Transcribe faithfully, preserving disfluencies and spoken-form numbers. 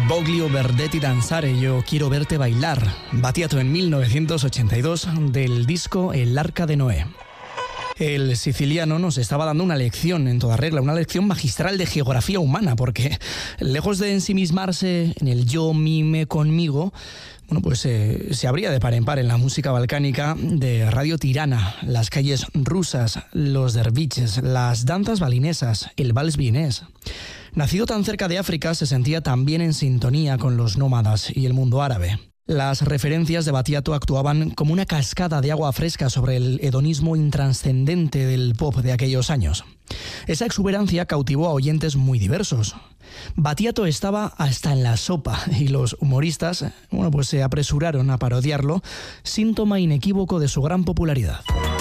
Voglio vederti danzare, yo quiero verte bailar. Battiato en mil novecientos ochenta y dos del disco El Arca de Noé. El siciliano nos estaba dando una lección en toda regla, una lección magistral de geografía humana, porque lejos de ensimismarse en el yo, mi, me, conmigo, bueno, pues eh, se abría de par en par en la música balcánica de Radio Tirana, las calles rusas, los derviches, las danzas balinesas, el vals vienés. Nacido tan cerca de África, se sentía también en sintonía con los nómadas y el mundo árabe. Las referencias de Battiato actuaban como una cascada de agua fresca sobre el hedonismo intranscendente del pop de aquellos años. Esa exuberancia cautivó a oyentes muy diversos. Battiato estaba hasta en la sopa y los humoristas, bueno, pues se apresuraron a parodiarlo, síntoma inequívoco de su gran popularidad.